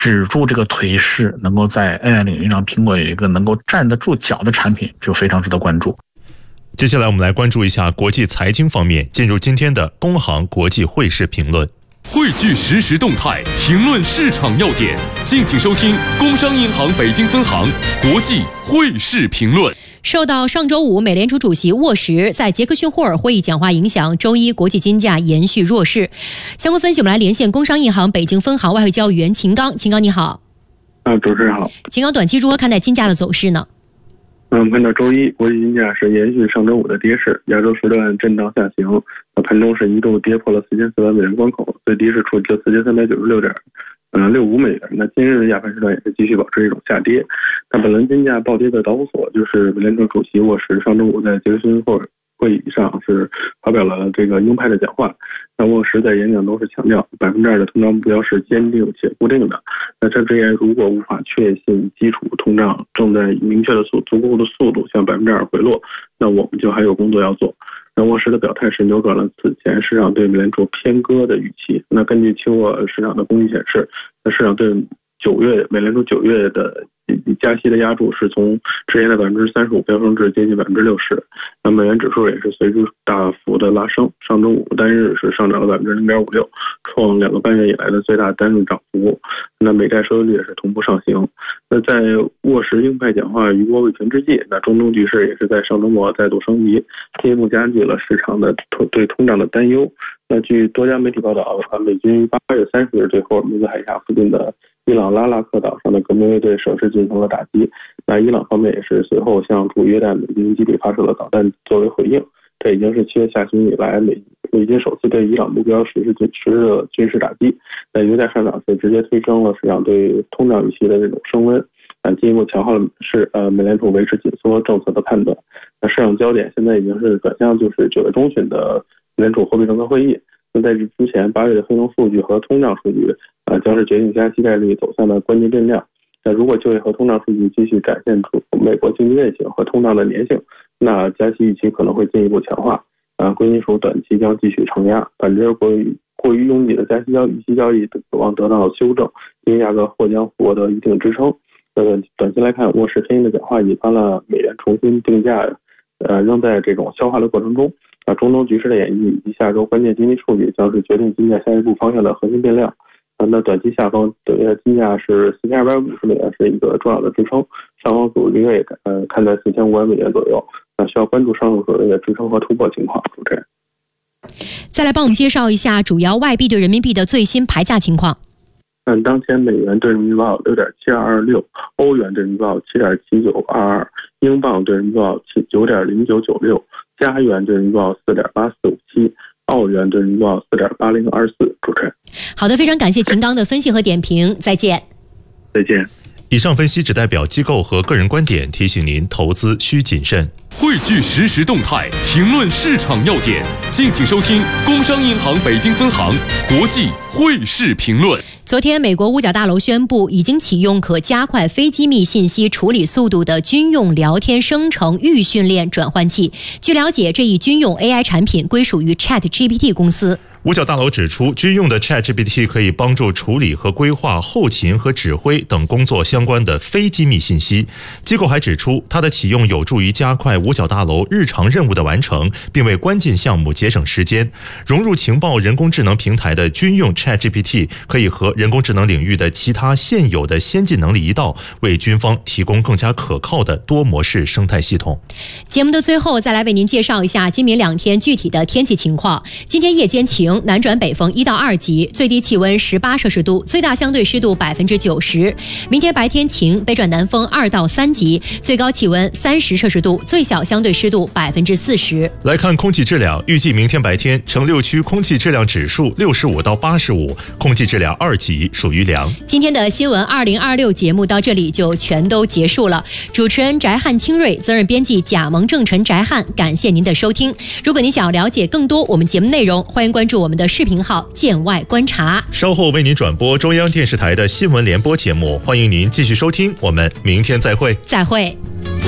止住这个颓势，能够在 AI 领域上苹果有一个能够站得住脚的产品，就非常值得关注。 接下来我们来关注一下国际财经方面，进入今天的工行国际汇市评论。 汇聚实时动态，评论市场要点，敬请收听工商银行北京分行国际汇市评论。 受到上周五美联储主席沃什在杰克逊霍尔会议讲话影响，周一国际金价延续弱势。相关分析我们来连线工商银行北京分行外汇交易员秦刚。秦刚你好。 主持人好。 秦刚，短期如何看待金价的走势呢？ 我们看到周一国际金价是延续上周五的跌势，亚洲时段震荡下行，盘中是一度跌破了4400美元关口，最低是触及了4396.65美元。那今日亚盘时段也是继续保持一种下跌。那本轮金价暴跌的导火索就是美联储主席沃什上周五在杰克逊霍尔会议上是发表了这个鹰派的讲话。那沃什在演讲中是强调2%的通胀目标是坚定且固定的。那这之言如果无法确信基础通胀正在以明确的足够的速度向2%回落，那我们就还有工作要做。那沃什的表态是扭转了此前市场对美联储偏鸽的预期。那根据期货市场的供给显示，那市场对美联储9月的加息的压注是从之前的35%飙升至接近60%。那美元指数也是随之大幅的拉升，上周五单日是上涨了0.56%，创2个半月以来的最大单日涨幅。那美债收益率也是同步上行。那在沃什鹰派讲话余波未平之际，那中东局势也是在上周末再度升级，进一步加剧了市场的对通胀的担忧。那据多家媒体报道，美军8月30日对霍尔木兹海峡附近的伊朗拉克岛上的革命卫队设施进行了打击。那伊朗方面也是随后向驻约旦美军基地发射了导弹作为回应。这已经是7月下旬以来美军首次对伊朗目标实施了军事打击。那油价上涨是直接推升了市场对通胀预期的这种升温，进一步强化了美联储维持紧缩政策的判断。那市场焦点现在已经是转向就是9月中旬的美联储货币政策会议。那在这之前8月的非农数据和通胀数据将是决定加息概率走向的关键变量。那如果就业和通胀数据继续展现出美国经济韧性和通胀的粘性，那加息预期可能会进一步强化。贵金属短期将继续承压，反之过于拥挤的加息预期交易渴望得到修正，因为价格或将获得一定支撑。短期来看，沃什偏鹰的讲话引发了美元重新定价，仍在这种消化的过程中。中东局势的演绎以及下周关键经济数据将是决定金价下一步方向的核心变量。那短期下方金价是4250美元是一个重要的支撑，上方阻力位看在4500美元左右。那需要关注上述所谓的支撑和突破情况。主持人， 再来帮我们介绍一下主要外币对人民币的最新牌价情况。 当前美元对人民币报6.7226，欧元对人民币报7.7922，英镑对人民币报9.0996，加元对人民币报4.8457，澳元对人民币报4.8024。主持人， 好的，非常感谢秦刚的分析和点评，再见。 再见。 以上分析只代表机构和个人观点，提醒您投资需谨慎。 汇聚实时动态，评论市场要点，敬请收听工商银行北京分行国际汇市评论。 昨天，美国五角大楼宣布已经启用可加快非机密信息处理速度的军用聊天生成预训练转换器。据了解，这一军用 AI 产品归属于 ChatGPT 公司。 五角大楼指出，军用的 ChatGPT 可以帮助处理和规划后勤和指挥等工作相关的非机密信息。机构还指出，它的启用有助于加快五角大楼日常任务的完成，并为关键项目节省时间。融入情报人工智能平台的军用 ChatGPT 可以和人工智能领域的其他现有的先进能力一道，为军方提供更加可靠的多模式生态系统。 节目的最后，再来为您介绍一下今明2天具体的天气情况。今天夜间晴，南转北风1到2级，最低气温18摄氏度，最大相对湿度90%。明天白天晴，北转南风2到3级，最高气温30摄氏度，最小相对湿度40%。 来看空气质量，预计明天白天城6区空气质量指数65到85，空气质量2级，属于良。 今天的新闻2026节目到这里就全都结束了。主持人翟汉清瑞，责任编辑贾蒙正晨翟汉，感谢您的收听。如果您想要了解更多我们节目内容，欢迎关注我们的视频号见外观察。 稍后为您转播中央电视台的新闻联播节目，欢迎您继续收听，我们明天再会。 再会。